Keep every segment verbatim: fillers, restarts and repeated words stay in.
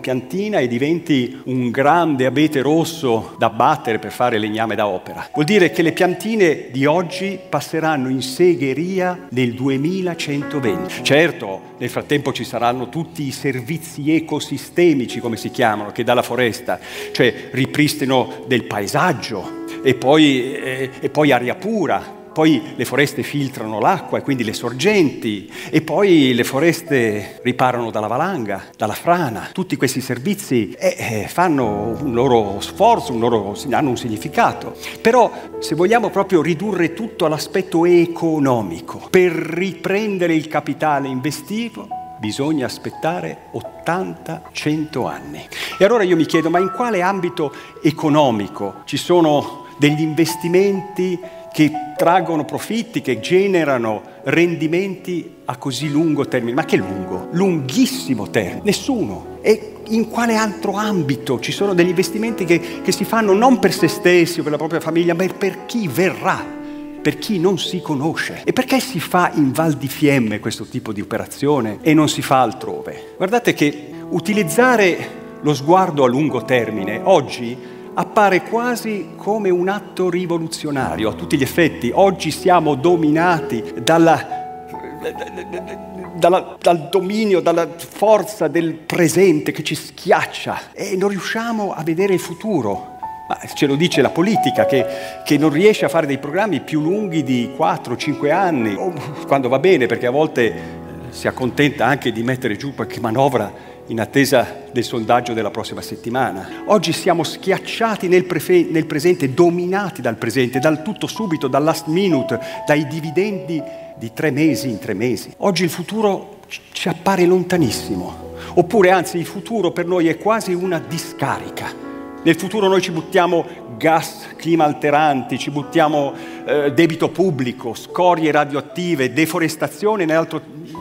piantina e diventi un grande abete rosso da abbattere per fare legname da opera. Vuol dire che le piantine di oggi passeranno in segheria nel duemilacentoventi. Certo, nel frattempo ci saranno tutti i servizi ecosistemici, come si chiamano, che dà la foresta, cioè ripristino del paesaggio e poi, e, e poi aria pura. Poi le foreste filtrano l'acqua e quindi le sorgenti, e poi le foreste riparano dalla valanga, dalla frana. Tutti questi servizi eh, eh, fanno un loro sforzo, un loro, hanno un significato. Però se vogliamo proprio ridurre tutto all'aspetto economico, per riprendere il capitale investito, bisogna aspettare ottanta cento anni. E allora io mi chiedo, ma in quale ambito economico ci sono degli investimenti che traggono profitti, che generano rendimenti a così lungo termine? Ma che lungo? Lunghissimo termine. Nessuno. E in quale altro ambito ci sono degli investimenti che, che si fanno non per se stessi o per la propria famiglia, ma per chi verrà, per chi non si conosce? E perché si fa in Val di Fiemme questo tipo di operazione e non si fa altrove? Guardate che utilizzare lo sguardo a lungo termine oggi appare quasi come un atto rivoluzionario a tutti gli effetti. Oggi siamo dominati dalla, dalla, dal dominio, dalla forza del presente che ci schiaccia e non riusciamo a vedere il futuro. Ma ce lo dice la politica, che, che non riesce a fare dei programmi più lunghi di quattro cinque anni, o quando va bene, perché a volte si accontenta anche di mettere giù qualche manovra in attesa del sondaggio della prossima settimana. Oggi siamo schiacciati nel, prefe- nel presente, dominati dal presente, dal tutto subito, dal last minute, dai dividendi di tre mesi in tre mesi. Oggi il futuro ci appare lontanissimo, oppure anzi il futuro per noi è quasi una discarica. Nel futuro noi ci buttiamo gas clima alteranti, ci buttiamo eh, debito pubblico, scorie radioattive, deforestazione, nell'altro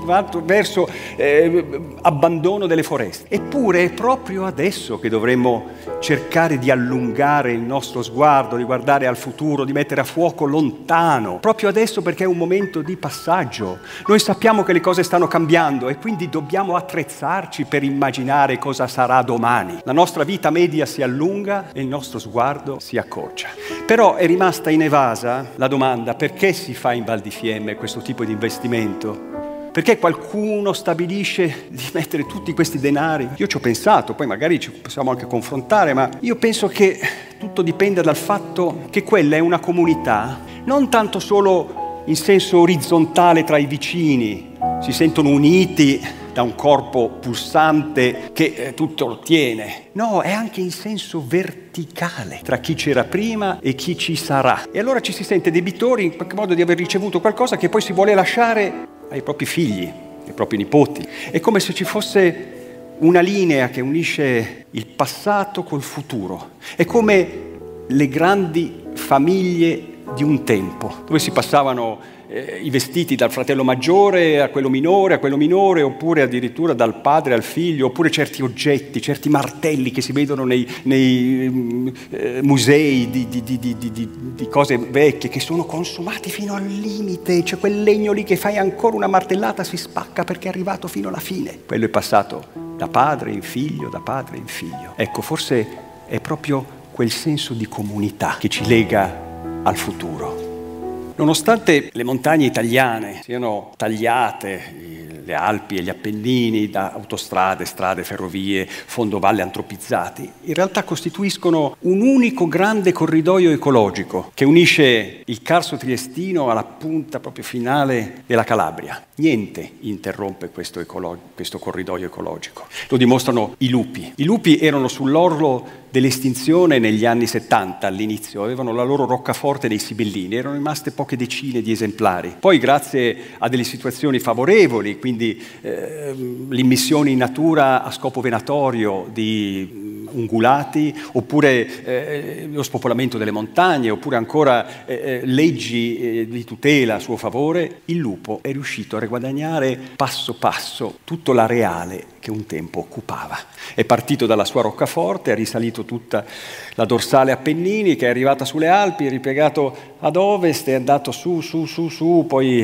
verso eh, abbandono delle foreste. Eppure è proprio adesso che dovremmo cercare di allungare il nostro sguardo, di guardare al futuro, di mettere a fuoco lontano. Proprio adesso, perché è un momento di passaggio. Noi sappiamo che le cose stanno cambiando e quindi dobbiamo attrezzarci per immaginare cosa sarà domani. La nostra vita media si allunga e il nostro sguardo si accorcia. Però è rimasta inevasa la domanda: perché si fa in Val di Fiemme questo tipo di investimento? Perché qualcuno stabilisce di mettere tutti questi denari? Io ci ho pensato, poi magari ci possiamo anche confrontare, ma io penso che tutto dipenda dal fatto che quella è una comunità, non tanto solo in senso orizzontale tra i vicini, si sentono uniti da un corpo pulsante che eh, tutto lo tiene. No, è anche in senso verticale tra chi c'era prima e chi ci sarà. E allora ci si sente debitori in qualche modo di aver ricevuto qualcosa che poi si vuole lasciare ai propri figli, ai propri nipoti. È come se ci fosse una linea che unisce il passato col futuro. È come le grandi famiglie di un tempo, dove si passavano eh, i vestiti dal fratello maggiore a quello minore, a quello minore, oppure addirittura dal padre al figlio, oppure certi oggetti, certi martelli che si vedono nei, nei eh, musei di, di, di, di, di, di cose vecchie che sono consumati fino al limite. C'è quel legno lì che fai ancora una martellata, si spacca perché è arrivato fino alla fine. Quello è passato da padre in figlio, da padre in figlio. Ecco, forse è proprio quel senso di comunità che ci lega al futuro. Nonostante le montagne italiane siano tagliate, le Alpi e gli Appennini, da autostrade, strade, ferrovie, fondovalle antropizzati, in realtà costituiscono un unico grande corridoio ecologico che unisce il Carso triestino alla punta proprio finale della Calabria. Niente interrompe questo, ecolo- questo corridoio ecologico. Lo dimostrano i lupi. I lupi erano sull'orlo dell'estinzione negli anni settanta, all'inizio, avevano la loro roccaforte dei Sibillini, erano rimaste poche decine di esemplari. Poi, grazie a delle situazioni favorevoli, quindi eh, l'immissione in natura a scopo venatorio di ungulati, oppure eh, lo spopolamento delle montagne, oppure ancora eh, leggi eh, di tutela a suo favore, il lupo è riuscito a riguadagnare passo passo tutto l'areale che un tempo occupava. È partito dalla sua roccaforte, è risalito tutta la dorsale Appenninica, è arrivata sulle Alpi, è ripiegato ad ovest, è andato su, su, su, su, poi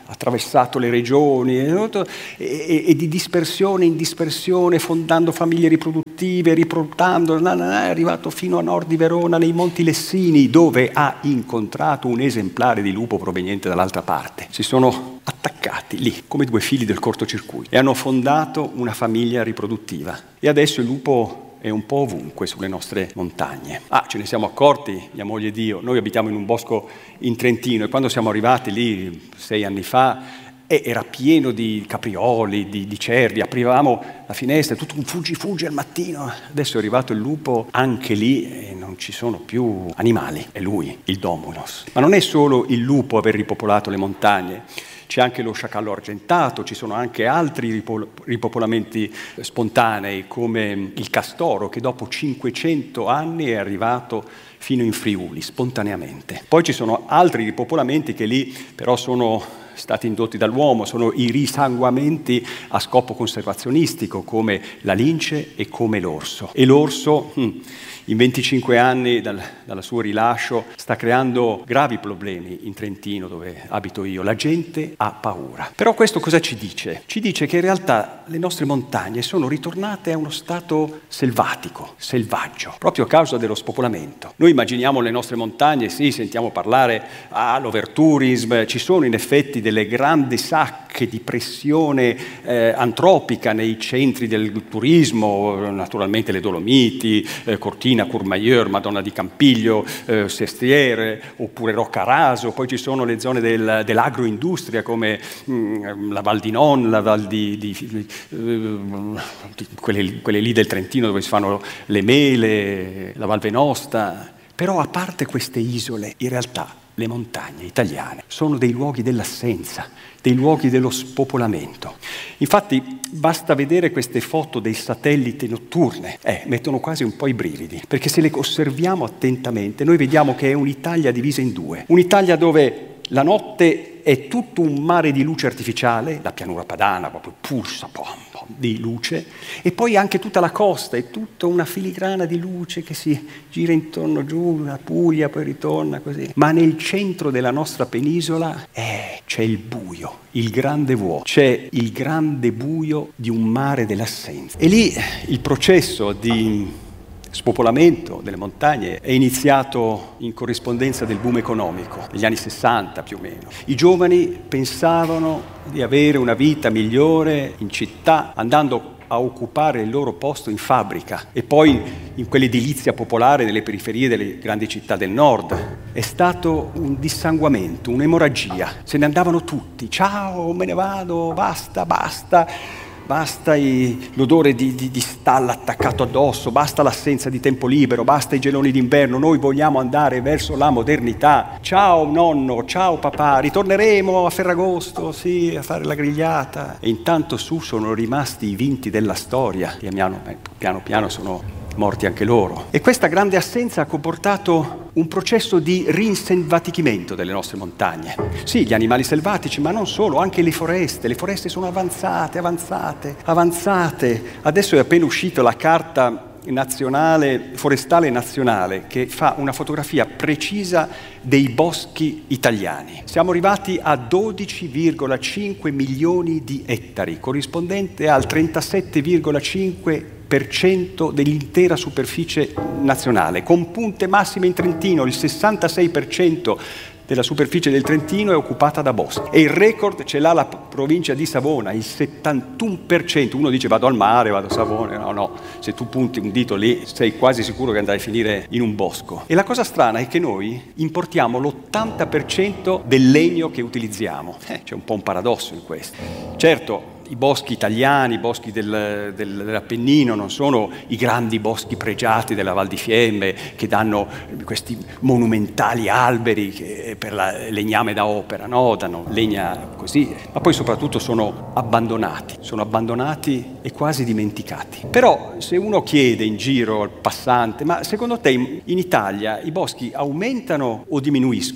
attraversato le regioni e, e, e di dispersione in dispersione, fondando famiglie riproduttive, riproduttando, è arrivato fino a nord di Verona, nei Monti Lessini, dove ha incontrato un esemplare di lupo proveniente dall'altra parte. Si sono attaccati lì, come due fili del cortocircuito, e hanno fondato una famiglia riproduttiva. E adesso il lupo è un po' ovunque sulle nostre montagne. Ah, ce ne siamo accorti, mia moglie ed io. Noi abitiamo in un bosco in Trentino e quando siamo arrivati lì sei anni fa eh, era pieno di caprioli, di, di cervi. Aprivamo la finestra, tutto un fuggi fuggi al mattino. Adesso è arrivato il lupo anche lì e non ci sono più animali. È lui, il Dominus. Ma non è solo il lupo aver ripopolato le montagne. C'è anche lo sciacallo argentato, ci sono anche altri ripol- ripopolamenti spontanei come il castoro che dopo cinquecento anni è arrivato fino in Friuli, spontaneamente. Poi ci sono altri ripopolamenti che lì però sono stati indotti dall'uomo, sono i risanguamenti a scopo conservazionistico come la lince e come l'orso. E l'orso hm, in venticinque anni dal, dal suo rilascio sta creando gravi problemi in Trentino dove abito io. La gente ha paura. Però questo cosa ci dice? Ci dice che in realtà le nostre montagne sono ritornate a uno stato selvatico, selvaggio, proprio a causa dello spopolamento. Noi immaginiamo le nostre montagne, sì, sentiamo parlare all'overtourism, ci sono in effetti delle grandi sacche di pressione eh, antropica nei centri del turismo, naturalmente le Dolomiti, eh, Cortina, Courmayeur, Madonna di Campiglio, eh, Sestiere, oppure Roccaraso. Poi ci sono le zone del, dell'agroindustria come mh, la Val di Non, la Val di, di, di, eh, di quelle, quelle lì del Trentino dove si fanno le mele, la Val Venosta. Però a parte queste isole, in realtà le montagne italiane sono dei luoghi dell'assenza, dei luoghi dello spopolamento. Infatti basta vedere queste foto dei satelliti notturne, eh, mettono quasi un po' i brividi, perché se le osserviamo attentamente noi vediamo che è un'Italia divisa in due. Un'Italia dove la notte è tutto un mare di luce artificiale, la pianura padana proprio pulsa pom, pom, di luce, e poi anche tutta la costa è tutta una filigrana di luce che si gira intorno giù, la Puglia, poi ritorna così. Ma nel centro della nostra penisola eh, c'è il buio, il grande vuoto, c'è il grande buio di un mare dell'assenza. E lì il processo di spopolamento delle montagne è iniziato in corrispondenza del boom economico, negli anni sessanta più o meno. I giovani pensavano di avere una vita migliore in città, andando a occupare il loro posto in fabbrica e poi in quell'edilizia popolare nelle periferie delle grandi città del nord. È stato un dissanguamento, un'emorragia. Se ne andavano tutti. Ciao, me ne vado, basta, basta. Basta i, l'odore di, di, di stalla attaccato addosso, basta l'assenza di tempo libero, basta i geloni d'inverno, noi vogliamo andare verso la modernità. Ciao nonno, ciao papà, ritorneremo a Ferragosto, sì, a fare la grigliata. E intanto su sono rimasti i vinti della storia, che piano, piano piano sono morti anche loro. E questa grande assenza ha comportato un processo di rinselvatichimento delle nostre montagne. Sì, gli animali selvatici, ma non solo, anche le foreste. Le foreste sono avanzate, avanzate, avanzate. Adesso è appena uscita la carta nazionale, forestale nazionale, che fa una fotografia precisa dei boschi italiani. Siamo arrivati a dodici virgola cinque milioni di ettari, corrispondente al trentasette virgola cinque per cento dell'intera superficie nazionale, con punte massime in Trentino. Il sessantasei per cento della superficie del Trentino è occupata da boschi e il record ce l'ha la provincia di Savona, il settantuno per cento. Uno dice vado al mare, vado a Savona, no no, se tu punti un dito lì sei quasi sicuro che andrai a finire in un bosco. E la cosa strana è che noi importiamo l'ottanta per cento del legno che utilizziamo. Eh, c'è un po' un paradosso in questo. Certo, i boschi italiani, i boschi del, del, dell'Appennino non sono i grandi boschi pregiati della Val di Fiemme che danno questi monumentali alberi che, per la legname da opera, no? Danno legna così, ma poi soprattutto sono abbandonati, sono abbandonati e quasi dimenticati. Però se uno chiede in giro al passante, ma secondo te in, in Italia i boschi aumentano o diminuiscono?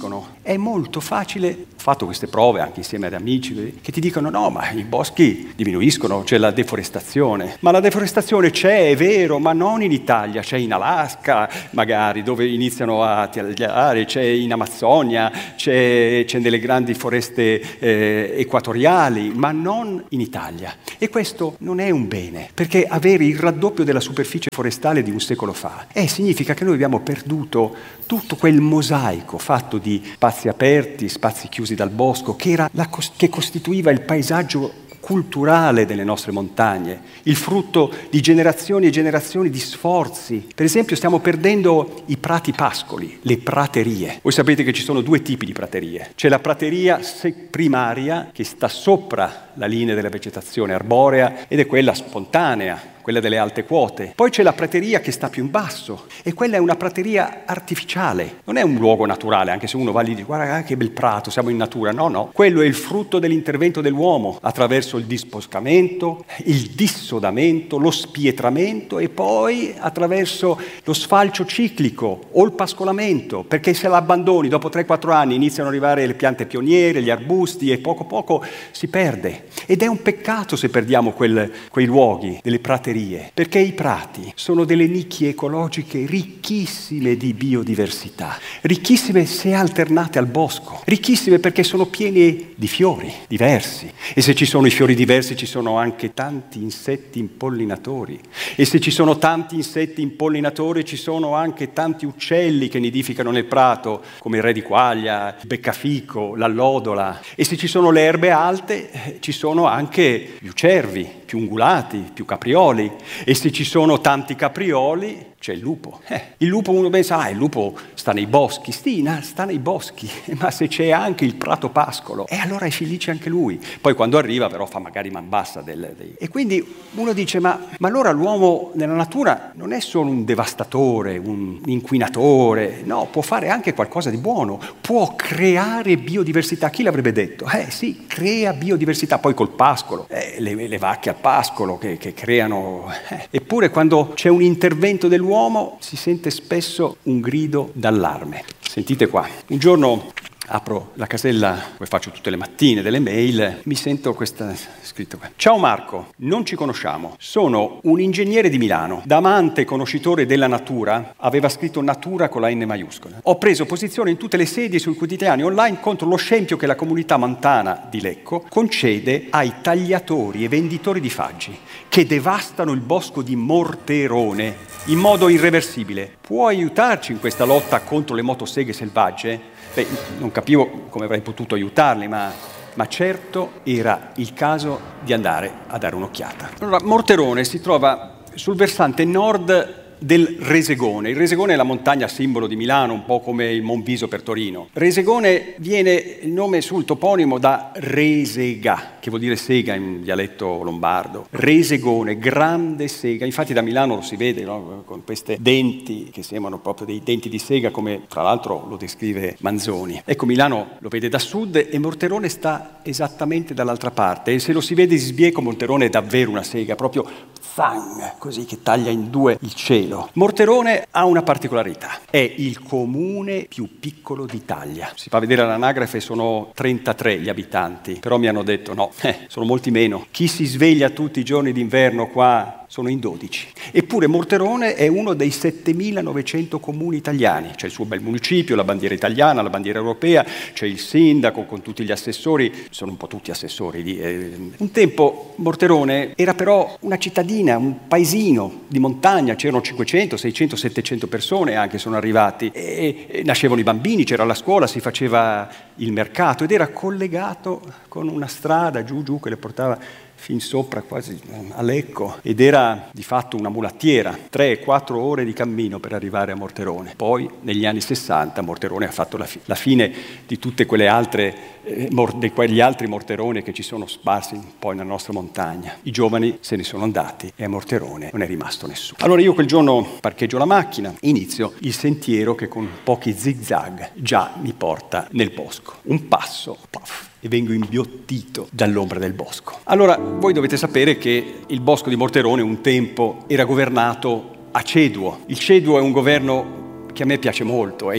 è molto facile, ho fatto queste prove anche insieme ad amici, che ti dicono no, ma i boschi diminuiscono, c'è la deforestazione. Ma la deforestazione c'è, è vero, ma non in Italia, c'è in Alaska magari, dove iniziano a tagliare, c'è in Amazzonia, c'è, c'è nelle grandi foreste eh, equatoriali, ma non in Italia. E questo non è un bene, perché avere il raddoppio della superficie forestale di un secolo fa eh, significa che noi abbiamo perduto tutto quel mosaico fatto di spazi aperti, spazi chiusi dal bosco, che, era la, che costituiva il paesaggio culturale delle nostre montagne, il frutto di generazioni e generazioni di sforzi. Per esempio stiamo perdendo i prati pascoli, le praterie. Voi sapete che ci sono due tipi di praterie. C'è la prateria primaria che sta sopra la linea della vegetazione arborea ed è quella spontanea, quella delle alte quote. Poi c'è la prateria che sta più in basso e quella è una prateria artificiale. Non è un luogo naturale, anche se uno va lì e dice guarda che bel prato, siamo in natura. No, no. Quello è il frutto dell'intervento dell'uomo attraverso il disboscamento, il dissodamento, lo spietramento e poi attraverso lo sfalcio ciclico o il pascolamento, perché se l'abbandoni dopo tre quattro anni iniziano ad arrivare le piante pioniere, gli arbusti e poco poco si perde. Ed è un peccato se perdiamo quel, quei luoghi, delle praterie, perché i prati sono delle nicchie ecologiche ricchissime di biodiversità, ricchissime se alternate al bosco, ricchissime perché sono piene di fiori diversi. E se ci sono i fiori diversi ci sono anche tanti insetti impollinatori. E se ci sono tanti insetti impollinatori ci sono anche tanti uccelli che nidificano nel prato, come il re di quaglia, il beccafico, l'allodola. E se ci sono le erbe alte, eh, ci sono anche gli ucervi, più ungulati, più caprioli. E se ci sono tanti caprioli, c'è il lupo. Eh, il lupo uno pensa, ah, il lupo sta nei boschi. Sì, sta nei boschi, ma se c'è anche il prato pascolo, e eh, allora è felice anche lui. Poi quando arriva però fa magari man bassa. Del, dei... E quindi uno dice, ma, ma allora l'uomo nella natura non è solo un devastatore, un inquinatore, no, può fare anche qualcosa di buono, può creare biodiversità. Chi l'avrebbe detto? Eh sì, crea biodiversità, poi col pascolo, eh, le, le vacche al pascolo che, che creano... Eh. Eppure quando c'è un intervento dell'uomo L'uomo si sente spesso un grido d'allarme. Sentite qua, un giorno apro la casella, come faccio tutte le mattine, delle mail, mi sento questa scritta qua. Ciao Marco, non ci conosciamo, sono un ingegnere di Milano, da amante conoscitore della natura, aveva scritto natura con la N maiuscola. Ho preso posizione in tutte le sedi e sui quotidiani online contro lo scempio che la comunità montana di Lecco concede ai tagliatori e venditori di faggi, che devastano il bosco di Morterone in modo irreversibile. Puoi aiutarci in questa lotta contro le motoseghe selvagge? Beh, non capivo come avrei potuto aiutarli, ma, ma certo era il caso di andare a dare un'occhiata. Allora, Morterone si trova sul versante nord del Resegone. Il Resegone è la montagna simbolo di Milano, un po' come il Monviso per Torino. Resegone viene il nome sul toponimo da resega, che vuol dire sega in dialetto lombardo. Resegone, grande sega. Infatti da Milano lo si vede, no? Con queste denti che sembrano proprio dei denti di sega, come tra l'altro lo descrive Manzoni. Ecco, Milano lo vede da sud e Morterone sta esattamente dall'altra parte. E se lo si vede di sbieco, Morterone è davvero una sega, proprio zang, così che taglia in due il cielo. Morterone ha una particolarità, è il comune più piccolo d'Italia. Si fa vedere all'anagrafe, sono trentatré gli abitanti, però mi hanno detto no, eh, sono molti meno. Chi si sveglia tutti i giorni d'inverno qua sono in dodici. Eppure Morterone è uno dei settemilanovecento comuni italiani. C'è il suo bel municipio, la bandiera italiana, la bandiera europea, c'è il sindaco con tutti gli assessori, sono un po' tutti assessori lì. Un tempo Morterone era però una cittadina, un paesino di montagna, c'erano cinquecento, seicento, settecento persone anche sono arrivati, e, e nascevano i bambini, c'era la scuola, si faceva il mercato ed era collegato con una strada giù giù che le portava fin sopra quasi a Lecco, ed era di fatto una mulattiera, tre quattro ore di cammino per arrivare a Morterone. Poi negli anni sessanta Morterone ha fatto la, fi- la fine di tutte quelle altre eh, mor- di quegli altri Morterone che ci sono sparsi poi nella nostra montagna. I giovani se ne sono andati e a Morterone non è rimasto nessuno. Allora io quel giorno parcheggio la macchina, inizio il sentiero che con pochi zigzag già mi porta nel bosco. Un passo, puff, e vengo imbiottito dall'ombra del bosco. Allora, voi dovete sapere che il bosco di Morterone un tempo era governato a ceduo. Il ceduo è un governo che a me piace molto, è il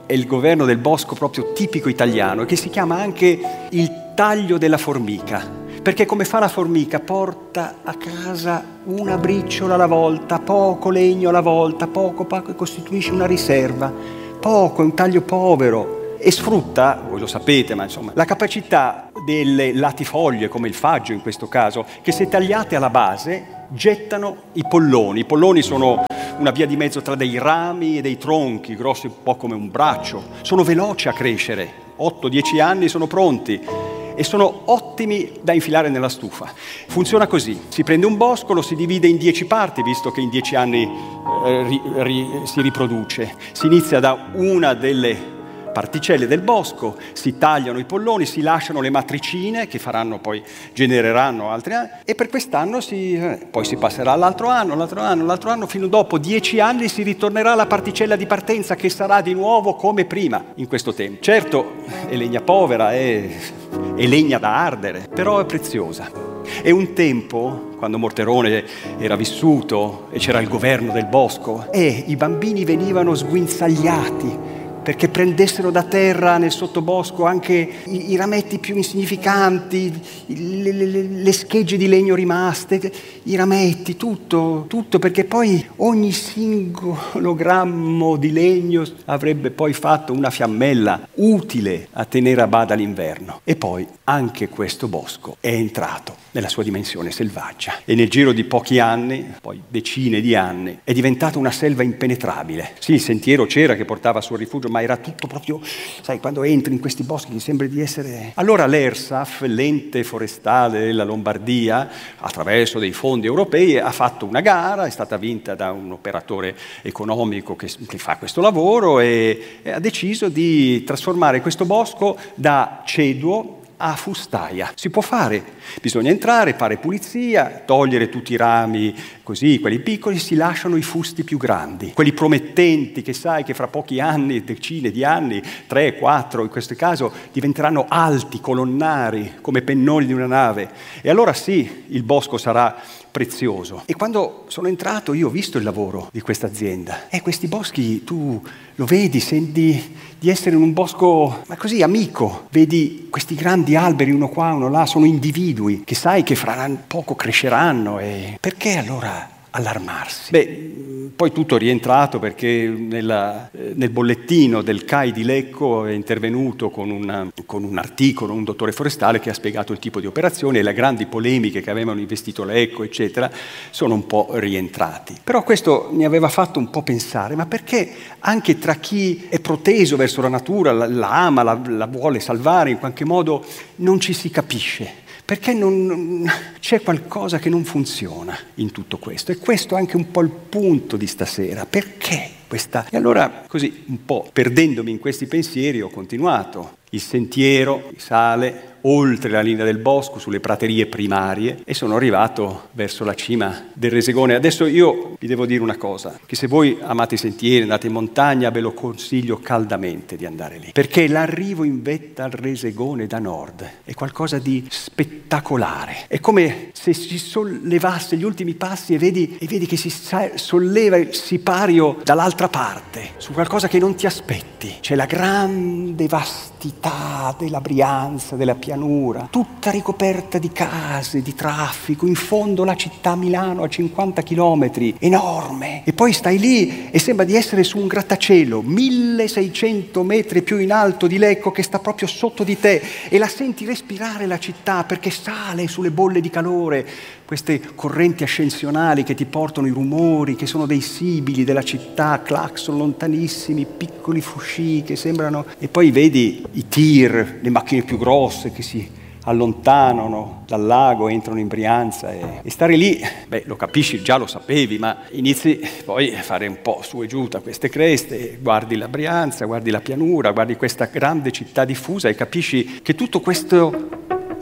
è il governo del bosco proprio tipico italiano, che si chiama anche il taglio della formica, perché come fa la formica porta a casa una briciola alla volta, poco legno alla volta, poco, poco, e costituisce una riserva, poco, è un taglio povero, e sfrutta, voi lo sapete, ma insomma, la capacità delle latifoglie, come il faggio in questo caso, che se tagliate alla base gettano i polloni. I polloni sono una via di mezzo tra dei rami e dei tronchi, grossi un po' come un braccio. Sono veloci a crescere, otto dieci anni sono pronti e sono ottimi da infilare nella stufa. Funziona così: si prende un bosco, lo si divide in dieci parti, visto che in dieci anni eh, ri, ri, si riproduce. Si inizia da una delle particelle del bosco, si tagliano i polloni, si lasciano le matricine che faranno poi, genereranno altri anni, e per quest'anno si, eh, poi si passerà all'altro anno, l'altro anno, l'altro anno, fino dopo dieci anni si ritornerà alla particella di partenza, che sarà di nuovo come prima in questo tempo. Certo, è legna povera, è, è legna da ardere, però è preziosa. E un tempo, quando Morterone era vissuto e c'era il governo del bosco, e i bambini venivano sguinzagliati perché prendessero da terra nel sottobosco anche i, i rametti più insignificanti, le, le, le schegge di legno rimaste, i rametti, tutto, tutto, perché poi ogni singolo grammo di legno avrebbe poi fatto una fiammella utile a tenere a bada l'inverno. E poi anche questo bosco è entrato nella sua dimensione selvaggia e nel giro di pochi anni, poi decine di anni, è diventata una selva impenetrabile. Sì, il sentiero c'era che portava sul rifugio, ma era tutto proprio, sai, quando entri in questi boschi ti sembra di essere... Allora l'ERSAF, l'ente forestale della Lombardia, attraverso dei fondi europei, ha fatto una gara, è stata vinta da un operatore economico che, che fa questo lavoro, e, e ha deciso di trasformare questo bosco da ceduo a fustaia. Si può fare, bisogna entrare, fare pulizia, togliere tutti i rami così, quelli piccoli, si lasciano i fusti più grandi, quelli promettenti che sai che fra pochi anni, decine di anni, tre, quattro in questo caso, diventeranno alti, colonnari, come pennoni di una nave. E allora sì, il bosco sarà prezioso. E quando sono entrato io ho visto il lavoro di questa azienda. E questi boschi tu lo vedi, senti di essere in un bosco, ma così amico. Vedi questi grandi alberi, uno qua, uno là, sono individui che sai che fra poco cresceranno. E perché allora allarmarsi? Beh, poi tutto è rientrato perché nella, nel bollettino del C A I di Lecco è intervenuto con, una, con un articolo un dottore forestale che ha spiegato il tipo di operazione, e le grandi polemiche che avevano investito Lecco, eccetera, sono un po' rientrati. Però questo mi aveva fatto un po' pensare, ma perché anche tra chi è proteso verso la natura, la, la ama, la, la vuole salvare in qualche modo, non ci si capisce? Perché non, non, c'è qualcosa che non funziona in tutto questo. E questo è anche un po' il punto di stasera. Perché questa? E allora, così, un po' perdendomi in questi pensieri, ho continuato. Il sentiero sale oltre la linea del bosco, sulle praterie primarie, e sono arrivato verso la cima del Resegone. Adesso io vi devo dire una cosa, che se voi amate i sentieri, andate in montagna, ve lo consiglio caldamente di andare lì, perché l'arrivo in vetta al Resegone da nord è qualcosa di spettacolare. È come se si sollevasse gli ultimi passi e vedi, e vedi che si solleva il sipario dall'altra parte, su qualcosa che non ti aspetti. C'è la grande vastità della Brianza, della pianura, tutta ricoperta di case, di traffico, in fondo la città Milano a cinquanta chilometri, enorme, e poi stai lì e sembra di essere su un grattacielo milleseicento metri più in alto di Lecco, che sta proprio sotto di te, e la senti respirare la città perché sale sulle bolle di calore, queste correnti ascensionali che ti portano i rumori che sono dei sibili della città, clacson lontanissimi, piccoli frusci che sembrano, e poi vedi i tir, le macchine più grosse che si allontanano dal lago, entrano in Brianza, e, e stare lì, beh, lo capisci, già lo sapevi, ma inizi poi a fare un po' su e giù da queste creste, guardi la Brianza, guardi la pianura, guardi questa grande città diffusa e capisci che tutto questo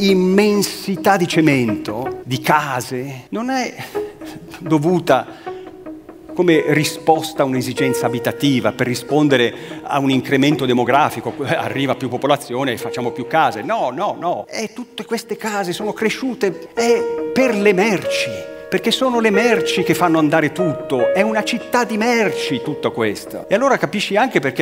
immensità di cemento, di case, non è dovuta come risposta a un'esigenza abitativa, per rispondere a un incremento demografico, arriva più popolazione e facciamo più case. No, no, no. E tutte queste case sono cresciute è per le merci, perché sono le merci che fanno andare tutto. È una città di merci tutto questo. E allora capisci anche perché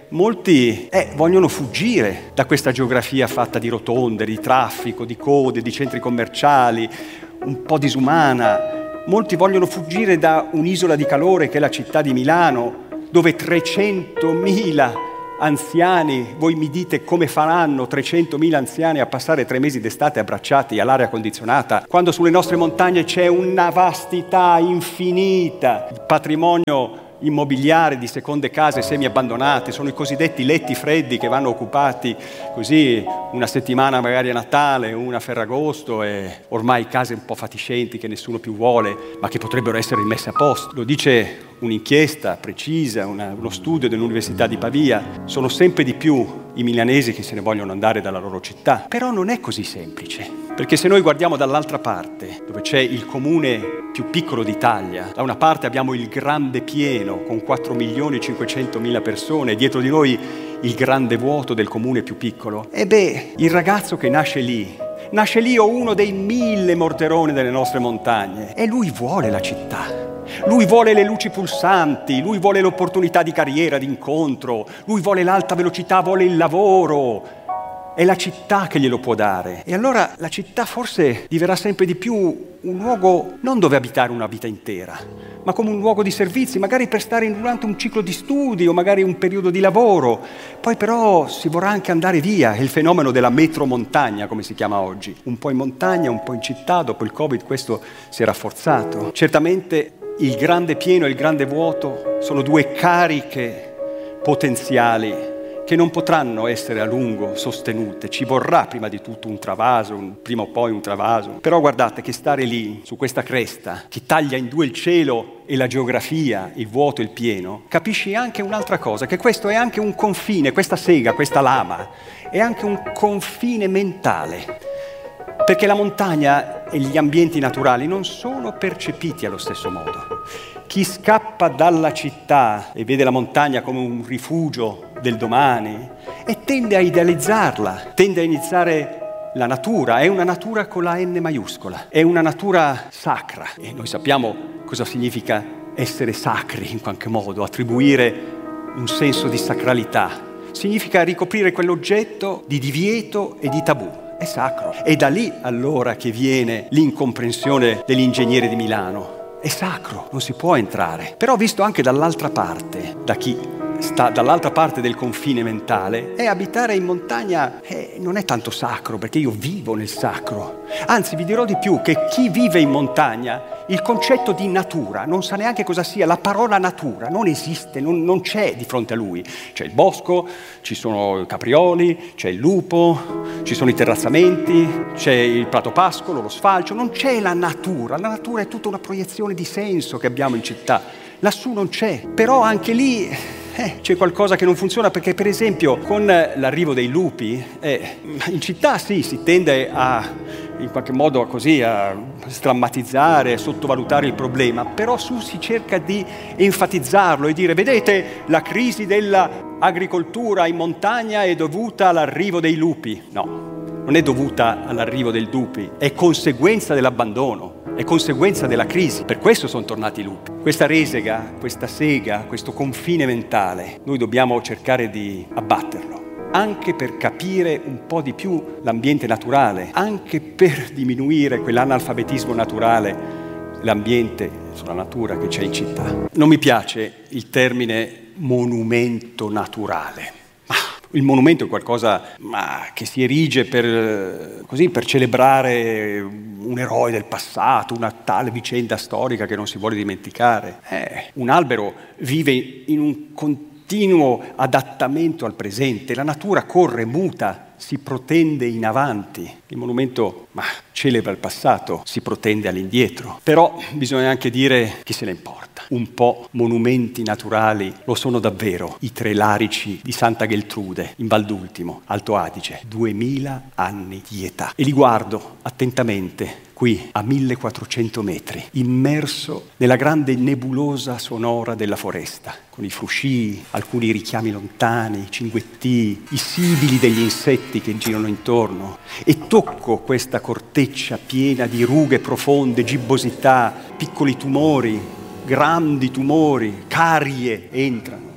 molti eh, vogliono fuggire da questa geografia fatta di rotonde, di traffico, di code, di centri commerciali, un po' disumana. Molti vogliono fuggire da un'isola di calore che è la città di Milano, dove trecentomila anziani, voi mi dite come faranno trecentomila anziani a passare tre mesi d'estate abbracciati all'aria condizionata, quando sulle nostre montagne c'è una vastità infinita, il patrimonio immobiliare di seconde case semi-abbandonate, sono i cosiddetti letti freddi che vanno occupati così una settimana magari a Natale, una a Ferragosto, e ormai case un po' fatiscenti che nessuno più vuole, ma che potrebbero essere rimesse a posto. Lo dice un'inchiesta precisa, una, uno studio dell'Università di Pavia. Sono sempre di più i milanesi che se ne vogliono andare dalla loro città. Però non è così semplice, perché se noi guardiamo dall'altra parte, dove c'è il comune più piccolo d'Italia, da una parte abbiamo il Grande Pieno con quattro milioni e cinquecentomila persone, e dietro di noi il grande vuoto del comune più piccolo. E beh, il ragazzo che nasce lì, nasce lì o uno dei mille morteroni delle nostre montagne, e lui vuole la città. Lui vuole le luci pulsanti, lui vuole l'opportunità di carriera, di incontro, lui vuole l'alta velocità, vuole il lavoro. È la città che glielo può dare. E allora la città forse diverrà sempre di più un luogo non dove abitare una vita intera, ma come un luogo di servizi, magari per stare durante un ciclo di studi o magari un periodo di lavoro. Poi però si vorrà anche andare via. È il fenomeno della metromontagna, come si chiama oggi. Un po' in montagna, un po' in città. Dopo il Covid questo si è rafforzato. Certamente il Grande Pieno e il Grande Vuoto sono due cariche potenziali che non potranno essere a lungo sostenute. Ci vorrà prima di tutto un travaso, un, prima o poi un travaso. Però guardate che stare lì, su questa cresta, che taglia in due il cielo e la geografia, il vuoto e il pieno, capisci anche un'altra cosa, che questo è anche un confine, questa sega, questa lama, è anche un confine mentale. Perché la montagna e gli ambienti naturali non sono percepiti allo stesso modo. Chi scappa dalla città e vede la montagna come un rifugio del domani e tende a idealizzarla, tende a iniziare la natura, è una natura con la N maiuscola, è una natura sacra. E noi sappiamo cosa significa essere sacri in qualche modo, attribuire un senso di sacralità. Significa ricoprire quell'oggetto di divieto e di tabù. È sacro. È da lì allora che viene l'incomprensione degli ingegneri di Milano. È sacro, non si può entrare. Però visto anche dall'altra parte, da chi sta dall'altra parte del confine mentale, è abitare in montagna eh, non è tanto sacro, perché io vivo nel sacro. Anzi, vi dirò di più, che chi vive in montagna, il concetto di natura non sa neanche cosa sia. La parola natura non esiste, non, non c'è di fronte a lui. C'è il bosco, ci sono i caprioli, c'è il lupo, ci sono i terrazzamenti, c'è il prato pascolo, lo sfalcio. Non c'è la natura. La natura è tutta una proiezione di senso che abbiamo in città. Lassù non c'è. Però anche lì eh, c'è qualcosa che non funziona, perché per esempio con l'arrivo dei lupi eh, in città sì, si tende a in qualche modo così a strammatizzare, a sottovalutare il problema, però su si cerca di enfatizzarlo e dire: vedete, la crisi dell'agricoltura in montagna è dovuta all'arrivo dei lupi. No, non è dovuta all'arrivo dei lupi, è conseguenza dell'abbandono, è conseguenza della crisi. Per questo sono tornati i lupi. Questa resega, questa sega, questo confine mentale, noi dobbiamo cercare di abbatterlo, anche per capire un po' di più l'ambiente naturale, anche per diminuire quell'analfabetismo naturale, l'ambiente sulla natura che c'è in città. Non mi piace il termine monumento naturale. Il monumento è qualcosa ma, che si erige per, così, per celebrare un eroe del passato, una tale vicenda storica che non si vuole dimenticare. Eh, un albero vive in un continuo adattamento al presente, la natura corre, muta, si protende in avanti. Il monumento ma, celebra il passato, si protende all'indietro. Però bisogna anche dire chi se ne importa. Un po' monumenti naturali lo sono davvero i tre larici di Santa Geltrude in Val d'Ultimo, Alto Adige, duemila anni di età. E li guardo attentamente qui a millequattrocento metri, immerso nella grande nebulosa sonora della foresta, con i frusci, alcuni richiami lontani, i cinguettii, i sibili degli insetti che girano intorno, e tocco questa corteccia piena di rughe profonde, gibbosità, piccoli tumori, grandi tumori, carie entrano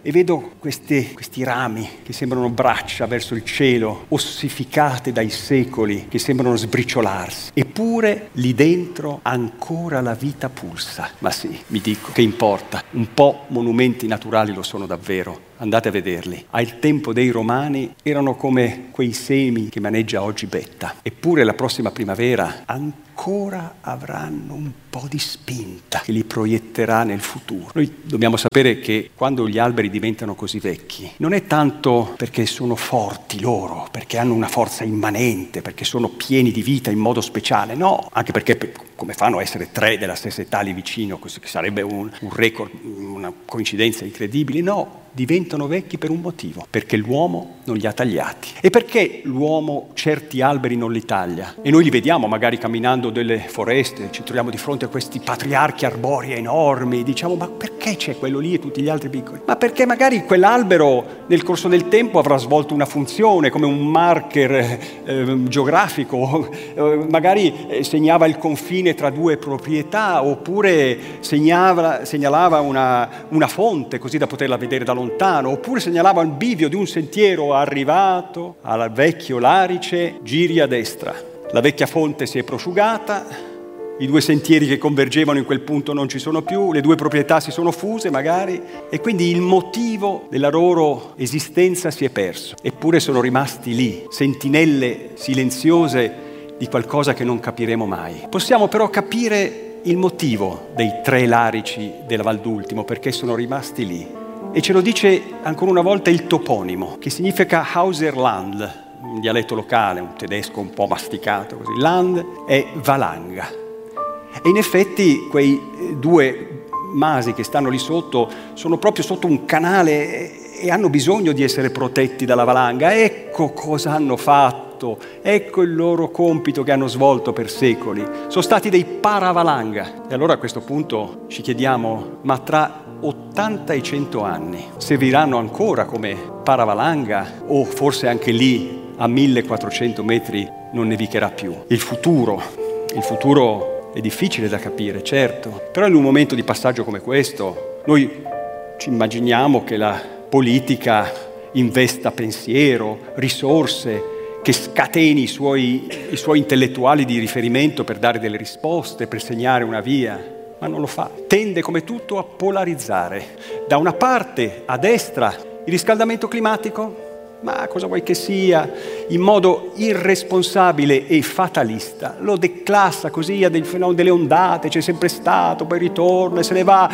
e vedo queste, questi rami che sembrano braccia verso il cielo, ossificate dai secoli, che sembrano sbriciolarsi. Eppure lì dentro ancora la vita pulsa. Ma sì, mi dico, che importa? Un po' monumenti naturali lo sono davvero. Andate a vederli. Al tempo dei Romani erano come quei semi che maneggia oggi Betta. Eppure la prossima primavera ancora avranno un po' di spinta che li proietterà nel futuro. Noi dobbiamo sapere che quando gli alberi diventano così vecchi, non è tanto perché sono forti loro, perché hanno una forza immanente, perché sono pieni di vita in modo speciale, no, anche perché come fanno a essere tre della stessa età lì vicino, così che sarebbe un, un record, una coincidenza incredibile, no. Diventano vecchi per un motivo, perché l'uomo non li ha tagliati. E perché l'uomo certi alberi non li taglia? E noi li vediamo magari camminando delle foreste, ci troviamo di fronte a questi patriarchi arbori enormi, diciamo ma perché c'è quello lì e tutti gli altri piccoli? Ma perché magari quell'albero nel corso del tempo avrà svolto una funzione come un marker eh, geografico, eh, magari eh, segnava il confine tra due proprietà, oppure segnava, segnalava una, una fonte così da poterla vedere da lontano, oppure segnalava il bivio di un sentiero arrivato al vecchio larice, giri a destra. La vecchia fonte si è prosciugata, i due sentieri che convergevano in quel punto non ci sono più, le due proprietà si sono fuse magari e quindi il motivo della loro esistenza si è perso. Eppure sono rimasti lì, sentinelle silenziose di qualcosa che non capiremo mai. Possiamo però capire il motivo dei tre larici della Val d'Ultimo, perché sono rimasti lì. E ce lo dice ancora una volta il toponimo, che significa Hauserland, un dialetto locale, un tedesco un po' masticato così. Land è valanga. E in effetti quei due masi che stanno lì sotto sono proprio sotto un canale e hanno bisogno di essere protetti dalla valanga. Ecco cosa hanno fatto, ecco il loro compito che hanno svolto per secoli. Sono stati dei paravalanga. E allora a questo punto ci chiediamo, ma tra ottanta e cento anni serviranno ancora come paravalanga o forse anche lì a millequattrocento metri non nevicherà più? Il futuro, il futuro è difficile da capire, certo, però in un momento di passaggio come questo noi ci immaginiamo che la politica investa pensiero, risorse, che scateni i suoi, i suoi intellettuali di riferimento per dare delle risposte, per segnare una via. Ma non lo fa. Tende come tutto a polarizzare. Da una parte, a destra, il riscaldamento climatico, ma cosa vuoi che sia, in modo irresponsabile e fatalista, lo declassa così a del fenomeno delle ondate, c'è sempre stato, poi ritorna e se ne va,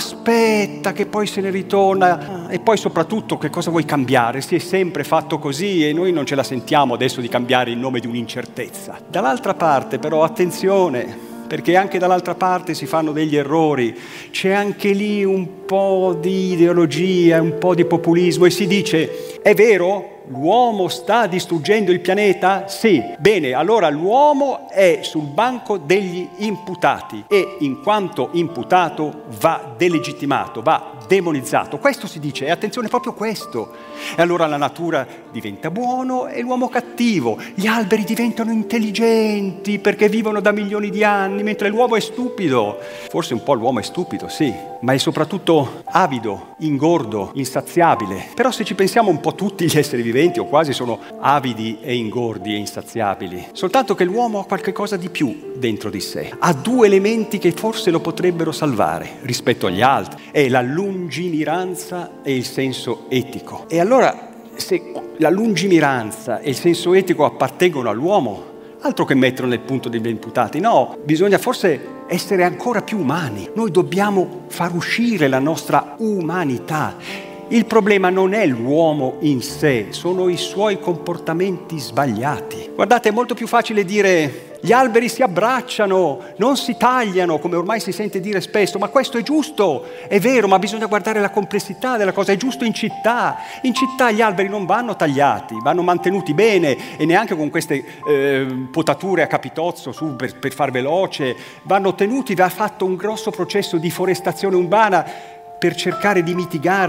aspetta che poi se ne ritorna, e poi soprattutto che cosa vuoi cambiare? Si è sempre fatto così e noi non ce la sentiamo adesso di cambiare in nome di un'incertezza. Dall'altra parte però, attenzione, perché anche dall'altra parte si fanno degli errori, c'è anche lì un po' di ideologia, un po' di populismo e si dice, è vero? L'uomo sta distruggendo il pianeta? Sì. Bene, allora l'uomo è sul banco degli imputati e in quanto imputato va delegittimato, va demonizzato. Questo si dice, e attenzione, proprio questo. E allora la natura diventa buono e l'uomo cattivo. Gli alberi diventano intelligenti perché vivono da milioni di anni, mentre l'uomo è stupido. Forse un po' l'uomo è stupido, sì, ma è soprattutto avido, ingordo, insaziabile. Però se ci pensiamo un po' tutti gli esseri viventi, o quasi, sono avidi e ingordi e insaziabili. Soltanto che l'uomo ha qualche cosa di più dentro di sé. Ha due elementi che forse lo potrebbero salvare rispetto agli altri. È la lungimiranza e il senso etico. E allora, se la lungimiranza e il senso etico appartengono all'uomo, altro che metterlo nel punto degli imputati. No, bisogna forse essere ancora più umani. Noi dobbiamo far uscire la nostra umanità. Il problema non è l'uomo in sé, sono i suoi comportamenti sbagliati. Guardate, è molto più facile dire gli alberi si abbracciano, non si tagliano, come ormai si sente dire spesso, ma questo è giusto, è vero, ma bisogna guardare la complessità della cosa, è giusto in città. In città gli alberi non vanno tagliati, vanno mantenuti bene e neanche con queste eh, potature a capitozzo su per, per far veloce, vanno tenuti, va fatto un grosso processo di forestazione urbana per cercare di mitigare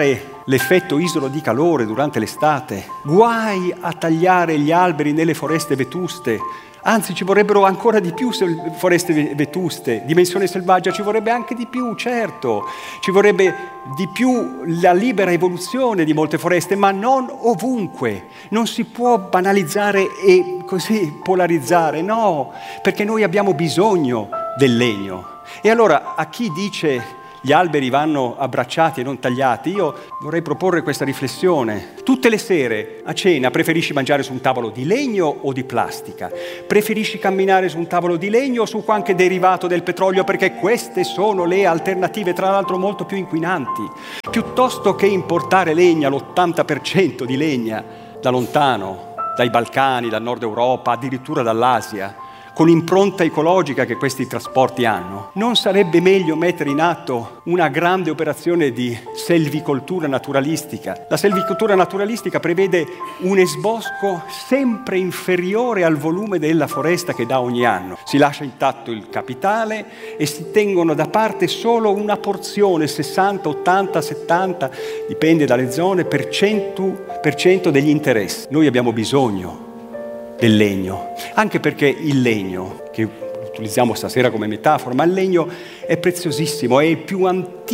l'effetto isolo di calore durante l'estate. Guai a tagliare gli alberi nelle foreste vetuste. Anzi, ci vorrebbero ancora di più foreste vetuste, dimensione selvaggia, ci vorrebbe anche di più, certo. Ci vorrebbe di più la libera evoluzione di molte foreste, ma non ovunque. Non si può banalizzare e così polarizzare, no, perché noi abbiamo bisogno del legno. E allora a chi dice gli alberi vanno abbracciati e non tagliati, io vorrei proporre questa riflessione. Tutte le sere a cena preferisci mangiare su un tavolo di legno o di plastica? Preferisci camminare su un tavolo di legno o su qualche derivato del petrolio? Perché queste sono le alternative, tra l'altro molto più inquinanti. Piuttosto che importare legna, l'ottanta per cento di legna da lontano, dai Balcani, dal Nord Europa, addirittura dall'Asia, con l'impronta ecologica che questi trasporti hanno, non sarebbe meglio mettere in atto una grande operazione di selvicoltura naturalistica? La selvicoltura naturalistica prevede un esbosco sempre inferiore al volume della foresta che dà ogni anno. Si lascia intatto il capitale e si tengono da parte solo una porzione, sessanta, ottanta, settanta, dipende dalle zone, per cento, per cento degli interessi. Noi abbiamo bisogno del legno, anche perché il legno, che utilizziamo stasera come metafora, ma il legno è preziosissimo, è il più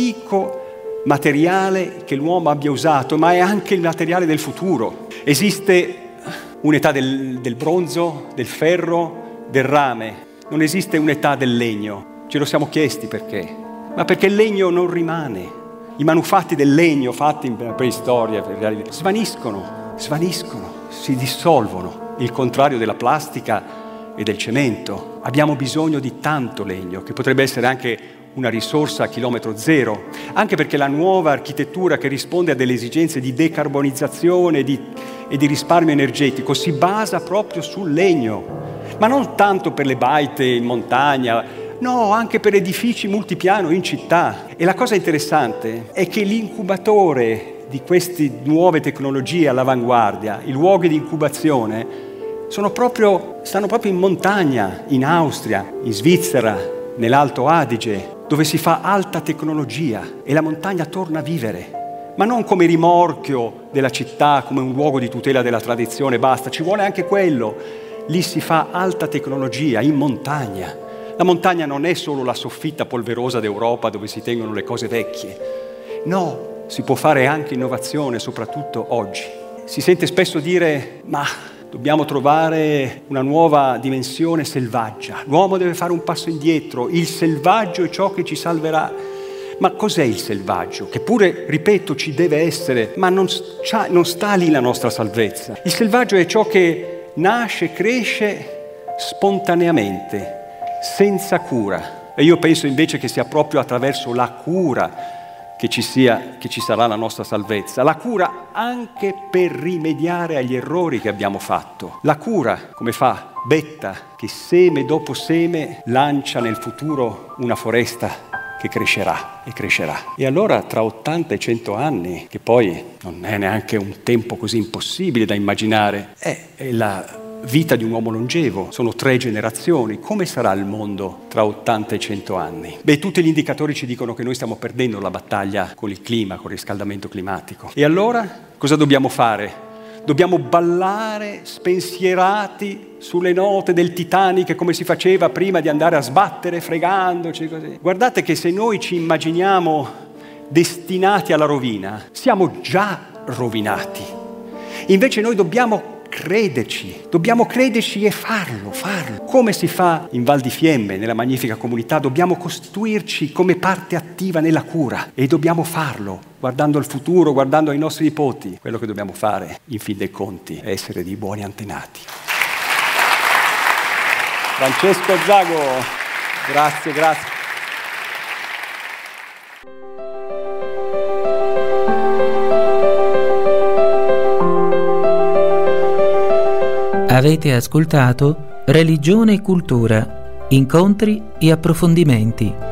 antico materiale che l'uomo abbia usato, ma è anche il materiale del futuro. Esiste un'età del, del bronzo, del ferro, del rame, non esiste un'età del legno. Ce lo siamo chiesti perché? Ma perché il legno non rimane. I manufatti del legno fatti in preistoria svaniscono, svaniscono, si dissolvono. Il contrario della plastica e del cemento. Abbiamo bisogno di tanto legno, che potrebbe essere anche una risorsa a chilometro zero, anche perché la nuova architettura che risponde a delle esigenze di decarbonizzazione di, e di risparmio energetico si basa proprio sul legno, ma non tanto per le baite in montagna, no, anche per edifici multipiano in città. E la cosa interessante è che l'incubatore di queste nuove tecnologie all'avanguardia, i luoghi di incubazione, sono proprio, stanno proprio in montagna, in Austria, in Svizzera, nell'Alto Adige, dove si fa alta tecnologia e la montagna torna a vivere. Ma non come rimorchio della città, come un luogo di tutela della tradizione, basta, ci vuole anche quello. Lì si fa alta tecnologia, in montagna. La montagna non è solo la soffitta polverosa d'Europa dove si tengono le cose vecchie. No, si può fare anche innovazione, soprattutto oggi. Si sente spesso dire, ma dobbiamo trovare una nuova dimensione selvaggia. L'uomo deve fare un passo indietro. Il selvaggio è ciò che ci salverà. Ma cos'è il selvaggio? Che pure, ripeto, ci deve essere, ma non, non sta lì la nostra salvezza. Il selvaggio è ciò che nasce, cresce spontaneamente, senza cura. E io penso invece che sia proprio attraverso la cura che ci sia, che ci sarà la nostra salvezza. La cura anche per rimediare agli errori che abbiamo fatto. La cura, come fa Betta, che seme dopo seme lancia nel futuro una foresta che crescerà e crescerà. E allora tra ottanta e cento anni, che poi non è neanche un tempo così impossibile da immaginare, è, è la vita di un uomo longevo, sono tre generazioni. Come sarà il mondo tra ottanta e cento anni? Beh, tutti gli indicatori ci dicono che noi stiamo perdendo la battaglia con il clima, con il riscaldamento climatico. E allora cosa dobbiamo fare? Dobbiamo ballare spensierati sulle note del Titanic come si faceva prima di andare a sbattere fregandoci così. Guardate che se noi ci immaginiamo destinati alla rovina, siamo già rovinati. Invece noi dobbiamo crederci, dobbiamo crederci e farlo, farlo. Come si fa in Val di Fiemme, nella magnifica comunità, dobbiamo costituirci come parte attiva nella cura e dobbiamo farlo, guardando al futuro, guardando ai nostri nipoti. Quello che dobbiamo fare, in fin dei conti, è essere dei buoni antenati. Francesco Zago, grazie, grazie. Avete ascoltato Religione e Cultura, incontri e approfondimenti.